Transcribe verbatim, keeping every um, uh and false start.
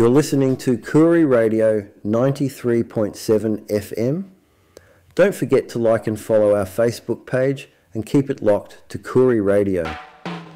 You're listening to Koori Radio ninety-three point seven F M. Don't forget to like and follow our Facebook page and keep it locked to Koori Radio.